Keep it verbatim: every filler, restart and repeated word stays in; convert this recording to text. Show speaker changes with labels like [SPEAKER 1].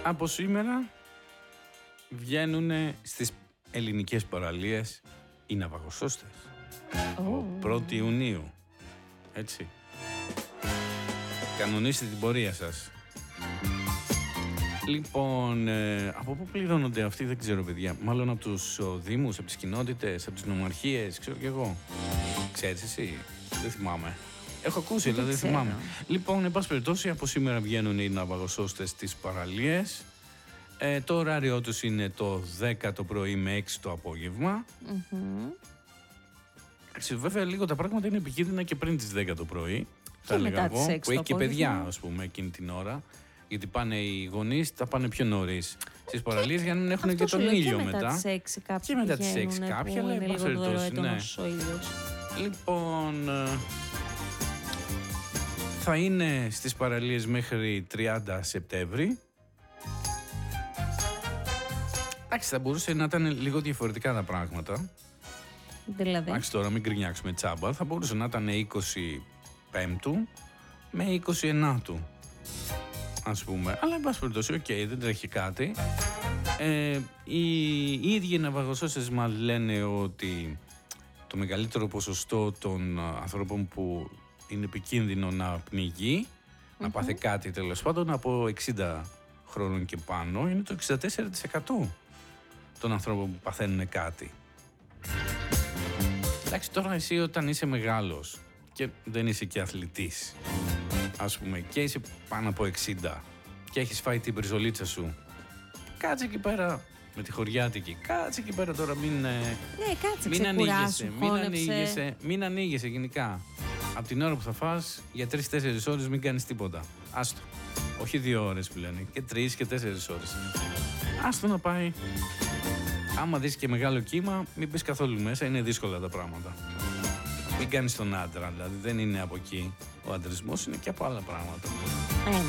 [SPEAKER 1] Από σήμερα βγαίνουν στις ελληνικές παραλίες οι ναυαγοσώστες. Oh. πρώτη Ιουνίου. Έτσι. Κανονίστε την πορεία σας. Λοιπόν, ε, από πού πληρώνονται αυτοί, δεν ξέρω, παιδιά. Μάλλον από τους ο, δήμους, από τις κοινότητες, από τις νομαρχίες, ξέρω κι εγώ. Ξέρεις εσύ, δεν θυμάμαι. Έχω ακούσει, αλλά δεν, δεν θυμάμαι. Λοιπόν, εν πάση περιπτώσει, από σήμερα βγαίνουν οι ναυαγοσώστες στις παραλίες. Ε, το ωράριό τους είναι το δέκα το πρωί με έξι το απόγευμα. Mm-hmm. Βέβαια, λίγο τα πράγματα είναι επικίνδυνα και πριν τις δέκα το πρωί. Θα έλεγα εγώ, που έχει και παιδιά, ας πούμε, εκείνη την ώρα. Γιατί πάνε οι γονείς, τα πάνε πιο νωρίς στις παραλίες για να μην έχουν και τον ήλιο
[SPEAKER 2] και
[SPEAKER 1] μετά.
[SPEAKER 2] μετά τις έξι κάποιοι
[SPEAKER 1] και μετά τις έξι κάποιοι, αλλά εν πάση περιπτώσει, ναι. Λοιπόν, θα είναι στις παραλίες μέχρι τριάντα Σεπτέμβρη. Εντάξει, θα μπορούσε να ήταν λίγο διαφορετικά τα πράγματα.
[SPEAKER 2] Δηλαδή.
[SPEAKER 1] Εντάξει, τώρα μην γκρινιάξουμε τσάμπα. Θα μπορούσε να ήταν είκοσι πέμπτου με είκοσι ενάτου. Ας πούμε. Αλλά εν πάση περιπτώσει, οκ, okay, δεν τρέχει κάτι. Ε, οι, οι ίδιοι ναυαγοσώστες μας λένε ότι το μεγαλύτερο ποσοστό των ανθρώπων που είναι επικίνδυνο να πνιγεί, mm-hmm. να πάθει κάτι τέλος πάντων από εξήντα χρόνων και πάνω, είναι το εξήντα τέσσερα τοις εκατό των ανθρώπων που παθαίνουν κάτι. Εντάξει, τώρα εσύ όταν είσαι μεγάλος και δεν είσαι και αθλητής, ας πούμε, και είσαι πάνω από εξήντα και έχεις φάει την μπριζολίτσα σου, κάτσε εκεί πέρα με τη χωριάτικη, κάτσε εκεί πέρα τώρα, μην,
[SPEAKER 2] ναι, κάτσε,
[SPEAKER 1] μην ανοίγεσαι, μην ανοίγεσαι, μην ανοίγεσαι γενικά. Από την ώρα που θα φας, για τρεις τέσσερις ώρες μην κάνεις τίποτα. Άστο. Όχι δύο ώρες που λένε, και τρεις και τέσσερις ώρες. Άστο να πάει. Άμα δεις και μεγάλο κύμα, μην πεις καθόλου μέσα, είναι δύσκολα τα πράγματα. Μην κάνεις τον άντρα, δηλαδή δεν είναι από εκεί. Ο αντρισμός είναι και από άλλα πράγματα.